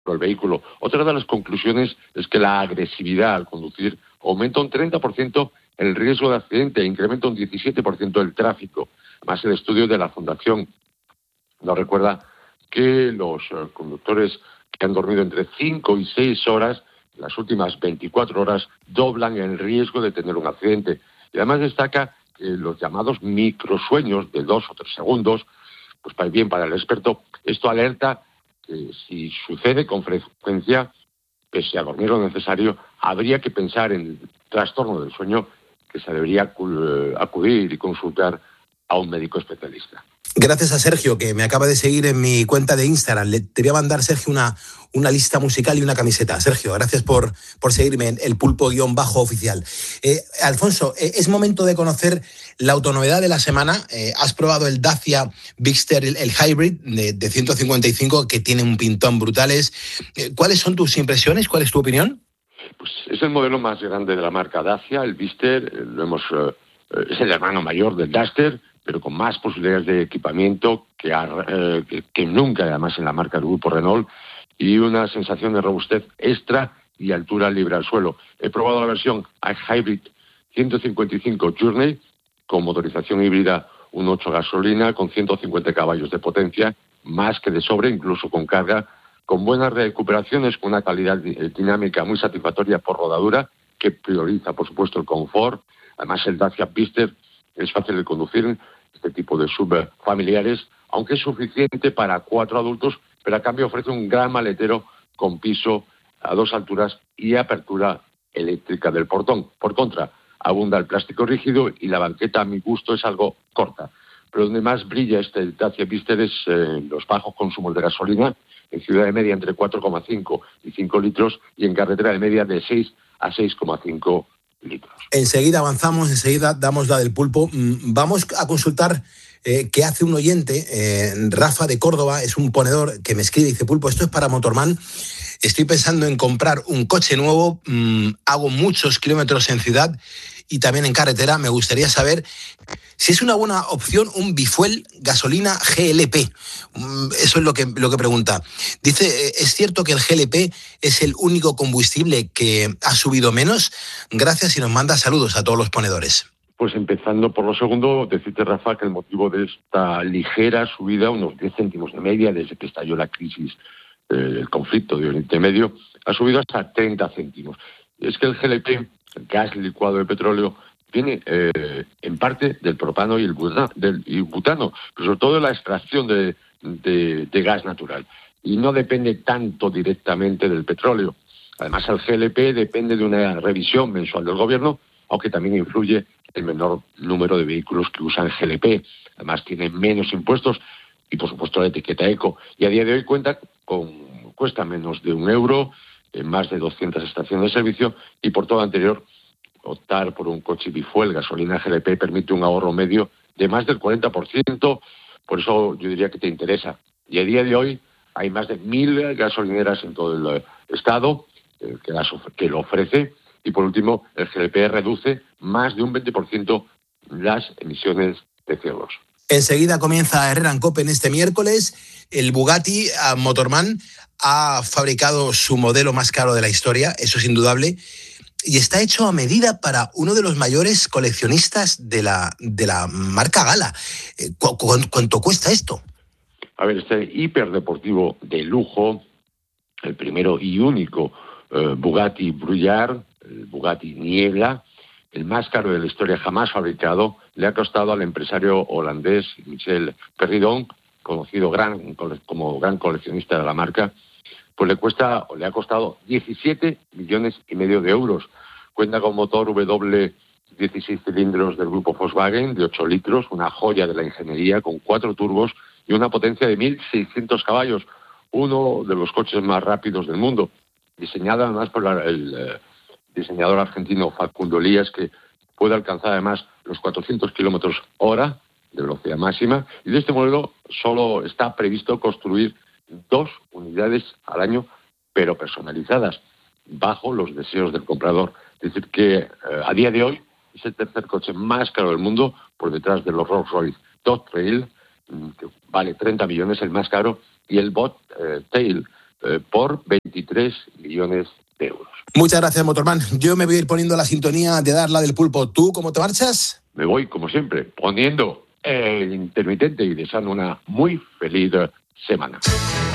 el vehículo. Otra de las conclusiones es que la agresividad al conducir aumenta un 30% el riesgo de accidente e incrementa un 17% el tráfico. Además, el estudio de la Fundación nos recuerda que los conductores que han dormido entre 5 y 6 horas, las últimas 24 horas, doblan el riesgo de tener un accidente. Y además destaca que los llamados microsueños de 2 o 3 segundos, pues para bien para el experto, esto alerta que si sucede con frecuencia, pese a dormir lo necesario, habría que pensar en el trastorno del sueño, que se debería acudir y consultar a un médico especialista. Gracias a Sergio, que me acaba de seguir en mi cuenta de Instagram. Te voy a mandar, Sergio, una lista musical y una camiseta. Sergio, gracias por seguirme en el pulpo_oficial. Alfonso, es momento de conocer la autonovedad de la semana. Has probado el Dacia Bigster, el Hybrid de 155, que tiene un pintón brutales. ¿Cuáles son tus impresiones? ¿Cuál es tu opinión? Pues es el modelo más grande de la marca Dacia, el Bigster. Es el hermano mayor del Duster, pero con más posibilidades de equipamiento que nunca, además, en la marca del grupo Renault, y una sensación de robustez extra y altura libre al suelo. He probado la versión Hybrid 155 Journey, con motorización híbrida 1.8 gasolina, con 150 caballos de potencia, más que de sobre, incluso con carga, con buenas recuperaciones, con una calidad dinámica muy satisfactoria por rodadura, que prioriza, por supuesto, el confort. Además, el Dacia Bigster es fácil de conducir, este tipo de sub familiares, aunque es suficiente para 4 adultos, pero a cambio ofrece un gran maletero con piso a 2 alturas y apertura eléctrica del portón. Por contra, abunda el plástico rígido y la banqueta, a mi gusto, es algo corta. Pero donde más brilla este Dacia Bigster es los bajos consumos de gasolina, en ciudad de media entre 4,5 y 5 litros y en carretera de media de 6 a 6,5 litros. Enseguida avanzamos, enseguida damos la del pulpo. Vamos a consultar qué hace un oyente, Rafa de Córdoba, es un ponedor que me escribe y dice: Pulpo, esto es para Motorman. Estoy pensando en comprar un coche nuevo, hago muchos kilómetros en ciudad y también en carretera. Me gustaría saber si es una buena opción un bifuel gasolina GLP. Eso es lo que pregunta. Dice, ¿es cierto que el GLP es el único combustible que ha subido menos? Gracias y nos manda saludos a todos los ponedores. Pues empezando por lo segundo, decirte, Rafa, que el motivo de esta ligera subida, unos 10 céntimos de media, desde que estalló la crisis, el conflicto de Oriente Medio, ha subido hasta 30 céntimos. Es que el GLP, el gas licuado de petróleo, viene en parte del propano y el butano, pero sobre todo de la extracción de gas natural. Y no depende tanto directamente del petróleo. Además, el GLP depende de una revisión mensual del gobierno, aunque también influye el menor número de vehículos que usan GLP. Además, tiene menos impuestos y, por supuesto, la etiqueta eco. Y a día de hoy cuesta menos de €1 en más de 200 estaciones de servicio, y por todo lo anterior, optar por un coche bifuel gasolina GLP permite un ahorro medio de más del 40%, por eso yo diría que te interesa. Y a día de hoy hay más de 1.000 gasolineras en todo el estado que lo ofrece, y por último el GLP reduce más de un 20% las emisiones de CO2. Enseguida comienza Herrera en Cope en este miércoles. El Bugatti Motorman ha fabricado su modelo más caro de la historia, eso es indudable, y está hecho a medida para uno de los mayores coleccionistas de la marca Gala. ¿Cuánto cuesta esto? A ver, este hiperdeportivo de lujo, el primero y único Bugatti Brouillard, el Bugatti Niebla, el más caro de la historia jamás fabricado, le ha costado al empresario holandés Michel Perridon, conocido como gran coleccionista de la marca, pues le ha costado 17,5 millones de euros. Cuenta con motor W16 cilindros del grupo Volkswagen de 8 litros, una joya de la ingeniería con 4 turbos y una potencia de 1.600 caballos, uno de los coches más rápidos del mundo, diseñado además por el diseñador argentino Facundo Elías, que puede alcanzar además los 400 kilómetros hora de velocidad máxima, y de este modelo solo está previsto construir 2 unidades al año, pero personalizadas, bajo los deseos del comprador. Es decir, que a día de hoy es el tercer coche más caro del mundo, por detrás de los Rolls-Royce Dog Trail, que vale 30 millones, el más caro, y el Bot Tail, por 23 millones de euros. Muchas gracias, Motorman. Yo me voy a ir poniendo la sintonía de Darla del Pulpo. ¿Tú cómo te marchas? Me voy, como siempre, poniendo el intermitente y deseando una muy feliz semana.